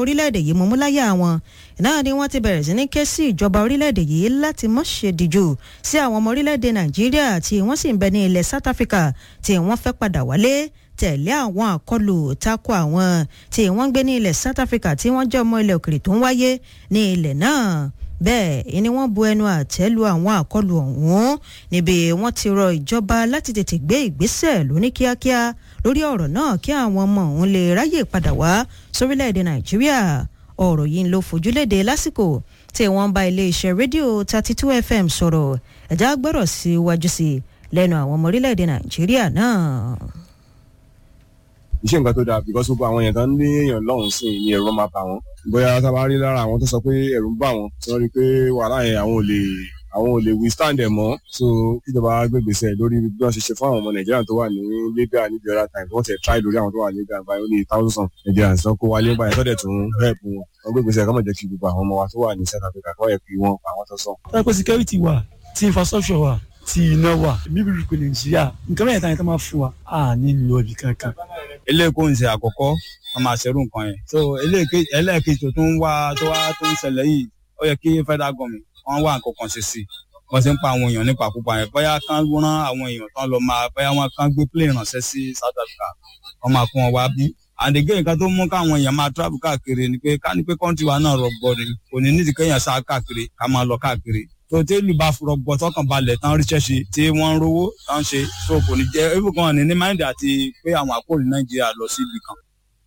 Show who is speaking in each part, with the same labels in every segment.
Speaker 1: orílẹ̀-èdè yìí mú láyà wọn náà ni wọ́n ti bẹ̀rẹ̀ sí ní ké sí ìjọba orílẹ̀-èdè yìí láti má ṣe díjú sí àwọn ọmọ orílẹ̀-èdè Nàìjíríà tí wọ́n sì ń bẹ ní ilẹ̀ South Africa tí wọ́n fẹ́ padà wálé tẹ̀lé àwọn àkọlù tako àwọn tí wọ́n ń gbé ní ilẹ̀ South Africa tí wọ́n jẹ́ ọmọ ilẹ̀ òkèrè tó ń wáyé ní ilẹ̀ náà. Bẹ́ẹ̀ ni wọ́n bu ẹnu àtẹ́ lu àwọn àkọlù ọ̀hún níbi wọ́n ti rọ ìjọba láti tètè gbé ìgbésẹ̀ lóní kíákíá lórí ọ̀rọ̀ náà kí àwọn ọmọ òun lè ráyè padà wá sórílẹ̀-èdè Nàìjíríà. Ọ̀rọ̀ yìí ló fojúlédè lásìkò tí wọ́n bá iléeṣẹ́ rédíò 32 FM sọ̀rọ̀ ẹ̀já gbọ́rọ̀ síwájú sí lẹ́nu àwọn ọmọ orílẹ̀-èdè Nàìjíríà náà.
Speaker 2: Iṣẹ́ nǹkan tó dáa because gbogbo àwọn èèyàn tán ní èèyàn lọ́hùn sí ní ẹ̀rọ máa bà wọ́n bóyá sábà rí lára àwọn tó sọ pé ẹ̀rù ń bà wọ́n tí wọ́n rí pé wàhálà yẹn àwọn ò lè withstand ẹ̀ mọ́ so kíjọba gbégbèsè lórí bí wọ́n ṣe ṣe fún àwọn ọmọ Nàìjíríà tó wà ní Libya ní the other time wọ́n ti try lórí àwọn tó wà ní Libya báyìí ó ní 1000 Nigerians tó kó wálé báyìí tó dẹ̀ tún help wọn gbégbèsè kọ́ mọ̀ jẹ́ kí gbogbo àwọn ọmọ wa tó wà ní South Africa kọ́ help wọn àwọn tó sọ.
Speaker 3: pé security wà tí infrastructure wà tí iná wà bíbí rúkú Nàìjíríà nǹkan mẹ́ta yẹn tó máa fún wa a nílò ibì kankan.
Speaker 4: eléyìí kò ń ṣe àkọ́kọ́ wọ́n máa ṣerú nǹkan yẹn so ẹlẹ́ẹ̀kejì tó tún wá tó ń ṣẹlẹ̀ yìí ó yẹ kí federal government wọ́n wá nǹkan kan ṣe sí wọ́n ti ń pa àwọn èèyàn nípa púpà yẹn bóyá kán rán àwọn èèyàn tán lọ máa bóyá wọ́n kán gbé plane ránṣẹ́ sí South Africa wọ́n máa kún wọn wá bí and again nǹkan tó mú káwọn èèyàn máa travel káàkiri ni pé ká ní pé kọ́ńtì wa náà rọgbọ ni kò ní nídìí kéèyàn sá káàkiri ká máa lọ káàkiri tó tẹ́lù bá rọgbọ tọkàn balẹ̀ tán ríṣẹ́ ṣe tí wọ́n ń rówó tán ṣe so kò ní jẹ́ ebùkún ní máìndì àti pé àwọn àkóòlù Nàìjíríà lọ sí ibì kan.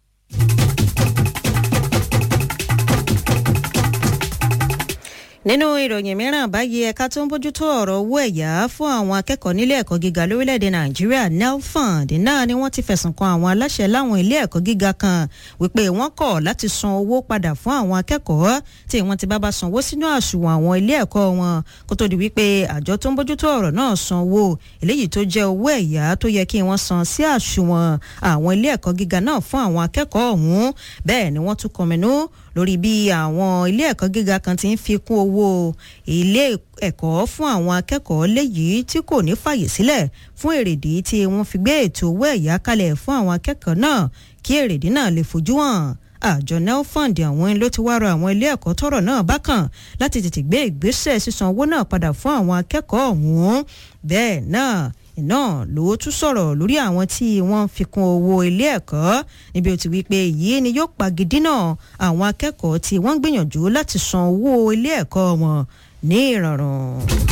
Speaker 1: Nínú ìròyìn mìíràn báyìí ẹ̀ka tó ń bójútó ọ̀rọ̀ owó ẹ̀yá fún àwọn akẹ́kọ̀ọ́ nílé ẹ̀kọ́ gíga lórílẹ̀‐èdè Nàìjíríà NELFund náà ni wọ́n ti fẹ̀sùn kan àwọn aláṣẹ láwọn ilé ẹ̀kọ́ gíga kan wípé wọ́n kọ̀ láti san owó padà fún àwọn akẹ́kọ̀ọ́ tí wọ́n ti bá sanwó sínú àsùnwọ̀n àwọn ilé ẹ̀kọ́ wọn kó tó di wípé àjọ tó ń bójútó ọ̀rọ̀ náà san owó eléyìí tó jẹ́ owó ẹ̀yá tó yẹ kí wọ́n san sí àsùnwọ̀n àwọn ilé ẹ̀kọ́ gíga náà fún àwọn akẹ́kọ̀ọ́ ọ̀hún. Bẹ́ẹ̀ ni wọ́n tún kọminú lórí bí àwọn ilé ẹ̀kọ́ gíga kan ti ń fi kún owó ilé ẹ̀kọ́ fún àwọn akẹ́kọ̀ọ́ léyìí tí kò ní fàyè sílẹ̀ fún èrèdí tí wọ́n fi gbé ètò owó ẹ̀yá kalẹ̀ fún àwọn akẹ́kọ̀ọ́ náà kí èrèdí náà lè fojú hàn. Àjọ NELFund àwọn ló ti wá rọ àwọn ilé ẹ̀kọ́ tọ́rọ̀ náà bákan láti tètè gbé ìgbésẹ̀ sísan owó náà padà fún àwọn akẹ́kọ̀ọ́ ọ̀hún. Bẹ́ẹ̀ náà iná ló tún sọ̀rọ̀ lórí àwọn tí wọ́n fi kún owó ilé ẹ̀kọ́ níbi ó ti wí pé èyí ni yóò pagidínà àwọn akẹ́kọ̀ọ́ tí wọ́n gbìyànjú láti san owó ilé ẹ̀kọ́ wọn ní ìrọ̀rùn.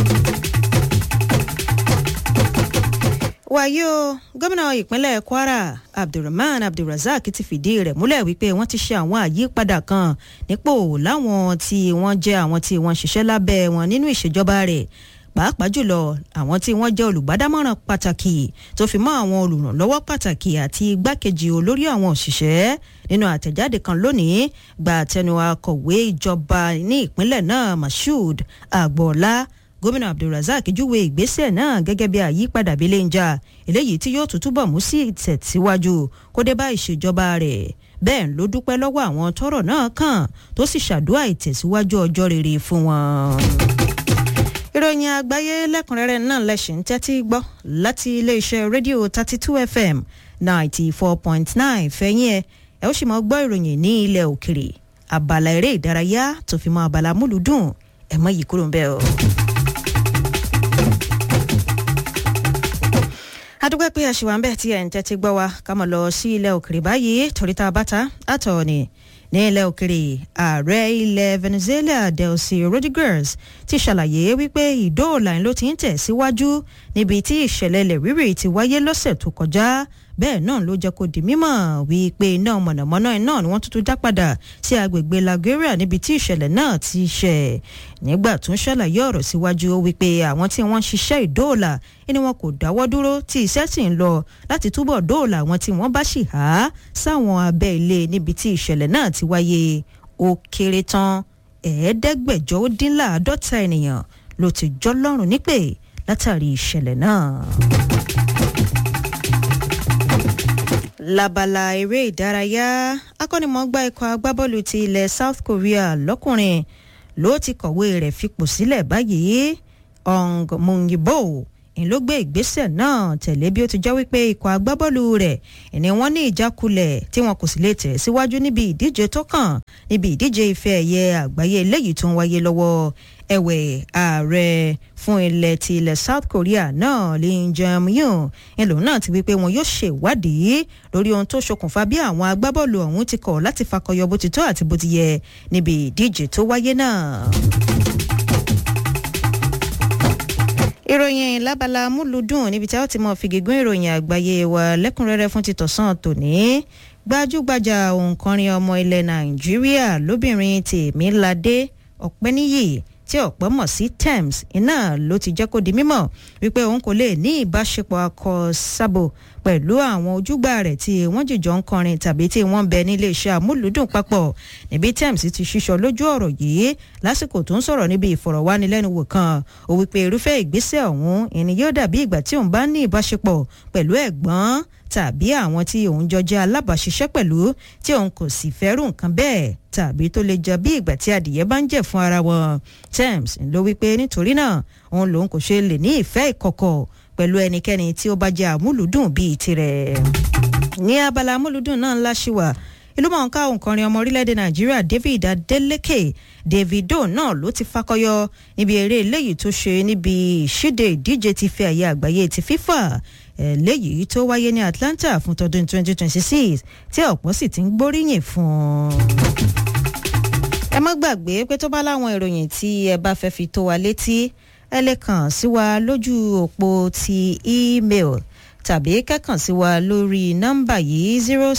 Speaker 1: wàyí o gómìnà ìpínlẹ̀ Kwara Abdulrahman Abdulrazak ti fìdí rẹ̀ múlẹ̀ wípé wọ́n ti ṣe àwọn àyípadà kan nípò láwọn tí wọ́n jẹ́ àwọn tí wọ́n ṣiṣẹ́ lábẹ́ wọn nínú ìṣèjọba rẹ̀ pàápàá jùlọ àwọn tí wọ́n jẹ́ olùbádámọ̀ràn pàtàkì tó fi mọ́ àwọn olùrànlọ́wọ́ pàtàkì àti igbákejì olórí àwọn òṣìṣẹ́. Nínú àtẹ̀jáde kan lónìí gba àtẹnu akọ̀wé ìjọba ní ìpínlẹ̀ náà Mashood Agboola gómìnà Abdulrazak júwe ìgbésẹ̀ náà gẹ́gẹ́ bí àyípadà belenja eléyìí tí yóò túbọ̀ mú sí ìtẹ̀síwájú kó dé bá ìṣèjọba rẹ̀. Bẹ́ẹ̀ ló dúpẹ́ lọ́wọ́ àwọn tọ́rọ̀ náà kàn tó sì ṣàdúrà ìtẹ̀síwájú ọjọ́ rere fún wọn. Ìròyìn àgbáyé lẹ́kùnrẹ́rẹ́ náà lẹ́sìn tẹ́tí gbọ́ láti iléeṣẹ́ rédíò 32 FM 94.9 fẹ́yìn ẹ ó sì máa gbọ́ ìròyìn ní ilẹ̀ òkèrè abala eré ìdárayá tó fi mọ́ abala múlùdùn ẹ mọ́ yìí kúrò ń bẹ́ẹ̀ o. adúgbò pé àṣìwà ń bẹ̀ tí ẹ̀ ń tẹ́tí gbọ́ wa ká mọ̀ lọ sí ilẹ̀ òkèrè báyìí torí tá a bá ta àtọ̀ ni ní ilẹ̀ òkèrè ààrẹ ilẹ̀ Venezuela Delcy Rodriguez ti ṣàlàyé wípé ìdóòlà ló ti ń tẹ̀síwájú níbi tí ìṣẹ̀lẹ̀ ilẹ̀ rírì ti wáyé lọ́sẹ̀ tó kọjá. Bẹ́ẹ̀ náà ló jẹ́ kó di mímọ̀ wípé iná mọ̀nàmọ́ná iná ni wọ́n tuntun dá padà sí agbègbè La Guaira níbi tí ìṣẹ̀lẹ̀ náà ti ṣẹ̀. Nígbà tó ń ṣàlàyé ọ̀rọ̀ síwájú wípé àwọn tí wọ́n ń ṣiṣẹ́ ìdóòlà ni wọn kò dáwọ́ dúró tí iṣẹ́ sì ń lọ láti túbọ̀ dóòlà àwọn tí wọ́n bá sì há sáwọn abẹ́ ilé níbi tí ìṣẹ̀lẹ̀ náà ti wáyé. Ó kéré tán 550 ènìyàn ló ti jọlọ́run nípè látàrí ìṣẹ̀lẹ̀ náà. Lábala eré ìdárayá akọ́nimọ̀ọ́gbá ikọ̀ agbábọ́ọ̀lù ti ilẹ̀ South Korea lọ́kùnrin ló ti kọ̀wé rẹ̀ fipò sílẹ̀ báyìí. Ong Mungbo ń ló gbé ìgbésẹ̀ náà tẹ̀lé bí ó ti jẹ́ wípé ikọ̀ agbábọ́ọ̀lù rẹ̀ ni wọ́n ní ìjákulẹ̀ tí wọn kò sì lè tẹ̀ síwájú níbi ìdíje tó kàn níbi ìdíje ife ẹ̀yẹ àgbáyé eléyìí tó ń wáyé lọ́wọ́. Ẹ̀wẹ̀ ààrẹ fún ilẹ̀ South Korea náà Lee Jae-myung lòun náà ti wí pé wọn yóò ṣèwádìí lórí ohun tó ṣokùnfà bí àwọn agbábọ́ọ̀lù ọ̀hún ti kọ̀ láti fakọyọ bó ti tó àti bó ti yẹ níbi ìdíje tó wáyé náà. Ìròyìn lábala múlùdùn níbi tí a ó ti mọ fìgègún ìròyìn àgbáyé wa lẹ́kùnrẹ́rẹ́ fún títọ̀sán tòní. Gbajúgbajà òǹkọrin ọmọ ilẹ̀ Nàìjíríà lóbìnrin Tèmiládé Ọ̀pẹ́níyì tí ọ̀pọ̀ mọ̀ sí Tems iná ló ti jẹ́ kó di mímọ̀ wípé òun kò lè ní ìbáṣepọ̀ akọ-sábò pẹ̀lú àwọn ojúgbà rẹ̀ tí wọ́n jìjọ ń kọrin tàbí tí wọ́n ń bẹ ní iléeṣẹ́ amúlùúdùn papọ̀. Níbi Tems ti ṣíṣọ lójú ọ̀rọ̀ yìí lásìkò tó ń sọ̀rọ̀ níbi ìfọ̀rọ̀wánilẹ́nuwò kan ó wípé irúfẹ́ ìgbésẹ̀ ọ̀hún ìní yóò dàbí ìgbà tí òun bá ní ìbáṣepọ̀ pẹ̀lú ẹ̀gbọ́n tàbí àwọn tí òun jọ jẹ́ alábàáṣiṣẹ́ pẹ̀lú tí òun kò sì fẹ́rù nǹkan bẹ́ẹ̀ tàbí tó lè jọ bí ìgbà tí adìyẹ bá ń jẹ̀ fún ara wọn. Tems ló wípé nítorí náà òun lòun kò ṣe lè ní ìfẹ́ ìkọ̀kọ̀ pẹ̀lú ẹnikẹ́ni tí ó bá jẹ́ àmúlùdùn bíi tirẹ̀. Ní abala àmúlùdùn náà ńlá ṣì wà ìlúmọ̀ọ́ká òǹkọrin ọmọ orílẹ̀-èdè Nàìjíríà David Adeleke Davido náà ló ti fakọyọ níbi eré eléyìí tó ṣe níbi ìṣíde ìdíje ti ife ẹ̀yẹ àgbáyé ti FIFA eléyìí tó wáyé ní Atlanta fún tọdún 2026 tí ọ̀pọ̀ sì ti ń gbóríyìn fún un. Ẹ má gbàgbé pé tó bá láwọn ìròyìn tí ẹ bá fẹ́ fi tó wa létí ẹ lè kàn sí wa lójú òpó ti email tàbí kẹ́kàn sí wa lórí nọ́mbà yìí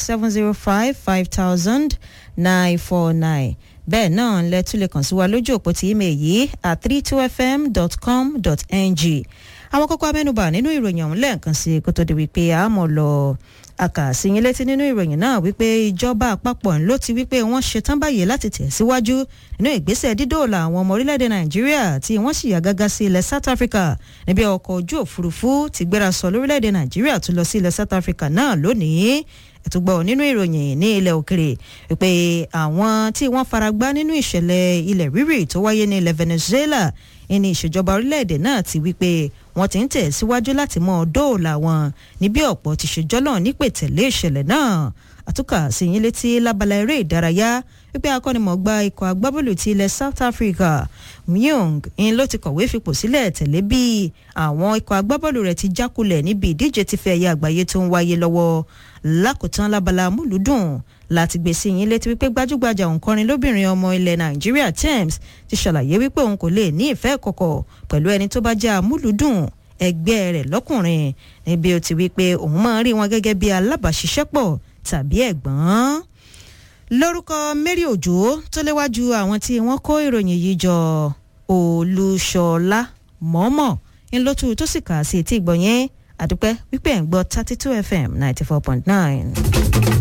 Speaker 1: 070550949 bẹ́ẹ̀ náà lẹ tún lè kàn sí wa lójú òpó ti email yìí at 32fm.com.ng. Àwọn kókó amẹ́nubà nínú ìròyìn ọ̀hún lẹ́ẹ̀kan sí kó tó di wípé a mọ̀ lọ àkàsíyìn létí nínú ìròyìn náà wípé ìjọba àpapọ̀ ló ti wípé wọ́n ṣetán báyìí láti tẹ̀síwájú nínú ìgbésẹ̀ dídóòlà àwọn ọmọ orílẹ̀-èdè Nàìjíríà tí wọ́n sì yàgágá sí ilẹ̀ South Africa níbi ọkọ̀ ojú òfurufú ti gbéra sọ lórílẹ̀-èdè Nàìjíríà tó lọ sí ilẹ̀ South Africa náà lónìí. Ẹ̀túgbọ́ nínú ìròyìn ní ilẹ̀ òkèrè wípé àwọn tí wọ́n faragbá nínú ìṣẹ̀lẹ̀ ilẹ̀ rírì tó wáyé ní ilẹ̀ Venezuela ní ìṣèjọba orílẹ̀-èdè náà ti wípé wọ́n ti ń tẹ̀síwájú láti mọ dóòlà wọn níbi ọ̀pọ̀ ti ṣèjọ́lọ̀ nípè tẹ̀lé ìṣẹ̀lẹ̀ náà. Àtúkà sí yín létí lábala eré ìdárayá wípé akọ́nimọ̀ọ́gbá ikọ̀ agbábọ́ọ̀lù ti ilẹ̀ South Africa Myung ló ti kọ̀wé fipò sílẹ̀ tẹ̀lé bí àwọn ikọ̀ agbábọ́ọ̀lù rẹ̀ ti jákulẹ̀ níbi ìdíje ti fẹ́ ẹ̀yẹ àgbáyé tó ń wáyé lọ́wọ́. Lákòótán lábala múlùdùn láti gbé sí yín létí wípé gbajúgbajà òǹkọrin lóbìnrin ọmọ ilẹ̀ Nàìjíríà Tems ti ṣàlàyé wípé òun kò lè ní ìfẹ́ ìkọ̀kọ̀ pẹ̀lú ẹni tó bá jẹ́ amúlùdùn ẹgbẹ́ rẹ̀ lọ́kùnrin níbi ó ti wípé òun máa ń rí wọn gẹ́gẹ́ bí alábàáṣiṣẹ́pọ̀ tàbí ẹ̀gbọ́n. Lórúkọ Mary Òjó tó léwájú àwọn tí wọ́n kó ìròyìn yìí jọ Olúṣọlá mọ́mọ́ ńlọ́tù tó sì kà sí etí ìgbọ̀nyẹn àdúpẹ́ wípé ẹ̀ ń gbọ́ 32 FM 94.9.